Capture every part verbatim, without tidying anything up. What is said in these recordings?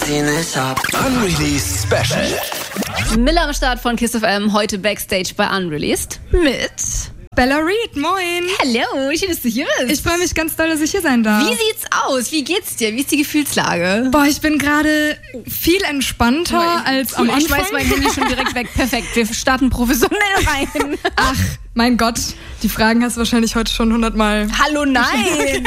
Unreleased Special. Miller am Start von Kiss F M, heute Backstage bei Unreleased mit Bella Reed, moin. Hallo, schön, dass du hier bist. Ich freue mich ganz doll, dass ich hier sein darf. Wie sieht's aus? Wie geht's dir? Wie ist die Gefühlslage? Boah, ich bin gerade viel entspannter Boah, als cool, am Anfang. Ich schmeiß mein Handy schon direkt weg. Perfekt, wir starten professionell rein. Ach, mein Gott, die Fragen hast du wahrscheinlich heute schon hundertmal. Hallo, nein.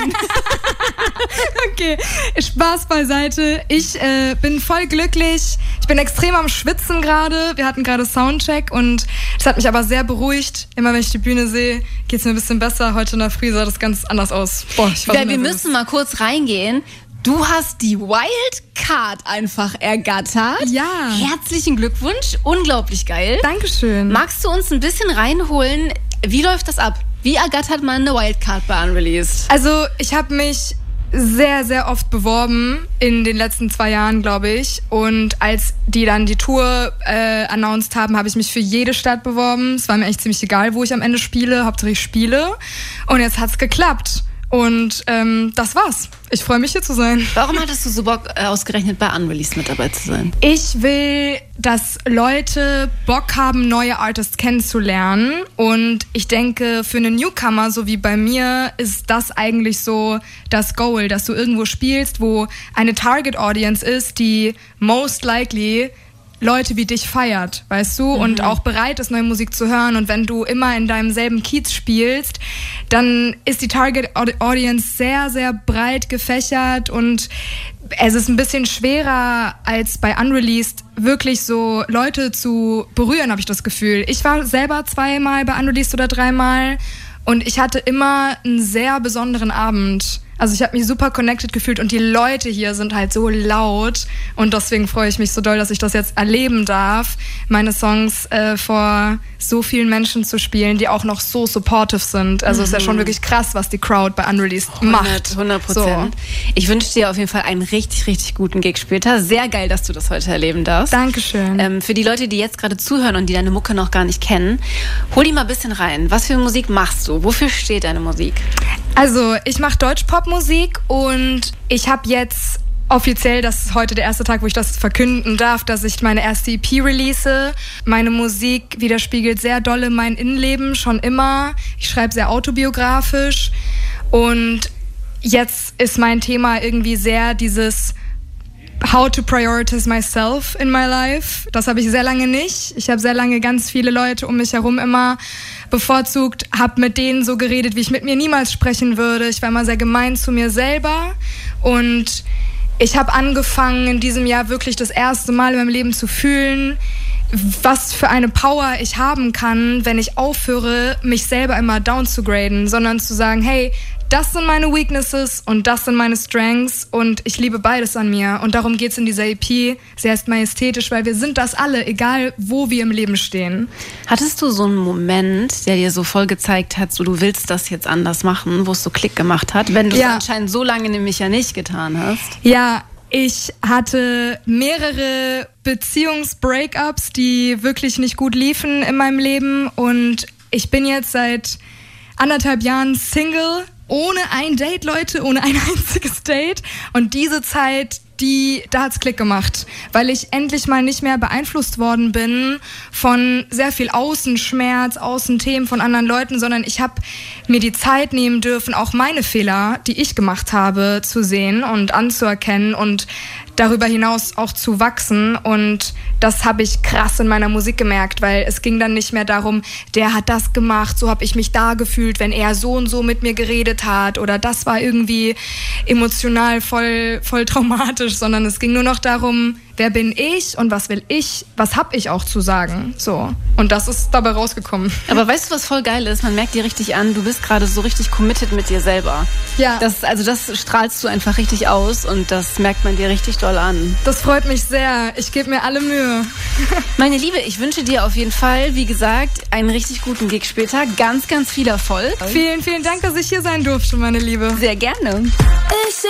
Okay, Spaß beiseite. Ich äh, bin voll glücklich. Ich bin extrem am Schwitzen gerade. Wir hatten gerade Soundcheck und das hat mich aber sehr beruhigt. Immer wenn ich die Bühne sehe, geht's mir ein bisschen besser. Heute in der Früh sah das ganz anders aus. Boah, ich war ja, so wir nervös. müssen mal kurz reingehen. Du hast die Wildcard einfach ergattert. Ja. Herzlichen Glückwunsch. Unglaublich geil. Dankeschön. Magst du uns ein bisschen reinholen? Wie läuft das ab? Wie ergattert man eine Wildcard bei Unreleased? Also, ich habe mich sehr, sehr oft beworben in den letzten zwei Jahren, glaube ich. Und als die dann die Tour äh, announced haben, habe ich mich für jede Stadt beworben. Es war mir echt ziemlich egal, wo ich am Ende spiele. Hauptsache ich spiele. Und jetzt hat's geklappt. Und ähm, das war's. Ich freue mich, hier zu sein. Warum hattest du so Bock, äh, ausgerechnet bei Unreleased mit dabei zu sein? Ich will, dass Leute Bock haben, neue Artists kennenzulernen. Und ich denke, für einen Newcomer, so wie bei mir, ist das eigentlich so das Goal, dass du irgendwo spielst, wo eine Target Audience ist, die most likely Leute wie dich feiert, weißt du, mhm. und auch bereit ist, neue Musik zu hören. Und wenn du immer in deinem selben Kiez spielst, dann ist die Target Audience sehr, sehr breit gefächert und es ist ein bisschen schwerer als bei Unreleased, wirklich so Leute zu berühren, habe ich das Gefühl. Ich war selber zweimal bei Unreleased oder dreimal und ich hatte immer einen sehr besonderen Abend. Also ich habe mich super connected gefühlt und die Leute hier sind halt so laut und deswegen freue ich mich so doll, dass ich das jetzt erleben darf, meine Songs äh, vor so vielen Menschen zu spielen, die auch noch so supportive sind. Also es mhm. ist ja schon wirklich krass, was die Crowd bei Unreleased macht. hundert Prozent. So. Ich wünsche dir auf jeden Fall einen richtig, richtig guten Gig später. Sehr geil, dass du das heute erleben darfst. Dankeschön. Ähm, für die Leute, die jetzt gerade zuhören und die deine Mucke noch gar nicht kennen, hol die mal ein bisschen rein. Was für Musik machst du? Wofür steht deine Musik? Also ich mache Deutschpop-Musik und ich habe jetzt offiziell, das ist heute der erste Tag, wo ich das verkünden darf, dass ich meine erste E P release. Meine Musik widerspiegelt sehr dolle mein Innenleben, schon immer. Ich schreibe sehr autobiografisch und jetzt ist mein Thema irgendwie sehr dieses How to prioritize myself in my life. Das habe ich sehr lange nicht. Ich habe sehr lange ganz viele Leute um mich herum immer bevorzugt, habe mit denen so geredet, wie ich mit mir niemals sprechen würde. Ich war immer sehr gemein zu mir selber und ich habe angefangen, in diesem Jahr wirklich das erste Mal in meinem Leben zu fühlen, was für eine Power ich haben kann, wenn ich aufhöre, mich selber immer down zu graden, sondern zu sagen, hey, das sind meine Weaknesses und das sind meine Strengths und ich liebe beides an mir. Und darum geht's in dieser E P. Sie heißt majestätisch, weil wir sind das alle, egal wo wir im Leben stehen. Hattest du so einen Moment, der dir so voll gezeigt hat, so du willst das jetzt anders machen, wo es so Klick gemacht hat, wenn du es ja. anscheinend so lange nämlich ja nicht getan hast? Ja, ich hatte mehrere Beziehungs-Breakups, die wirklich nicht gut liefen in meinem Leben und ich bin jetzt seit anderthalb Jahren Single, ohne ein Date, Leute, ohne ein einziges Date. Und diese Zeit, die, da hat's Klick gemacht, weil ich endlich mal nicht mehr beeinflusst worden bin von sehr viel Außenschmerz, Außenthemen von anderen Leuten, sondern ich habe mir die Zeit nehmen dürfen, auch meine Fehler, die ich gemacht habe, zu sehen und anzuerkennen und darüber hinaus auch zu wachsen. Und das habe ich krass in meiner Musik gemerkt, weil es ging dann nicht mehr darum, der hat das gemacht, so habe ich mich da gefühlt, wenn er so und so mit mir geredet hat oder das war irgendwie emotional voll, voll traumatisch, sondern es ging nur noch darum, wer bin ich und was will ich, was hab ich auch zu sagen, so. Und das ist dabei rausgekommen. Aber weißt du, was voll geil ist? Man merkt dir richtig an, du bist gerade so richtig committed mit dir selber. Ja. Das, also das strahlst du einfach richtig aus und das merkt man dir richtig doll an. Das freut mich sehr. Ich gebe mir alle Mühe. Meine Liebe, ich wünsche dir auf jeden Fall, wie gesagt, einen richtig guten Gig später. Ganz, ganz viel Erfolg. Vielen, vielen Dank, dass ich hier sein durfte, meine Liebe. Sehr gerne.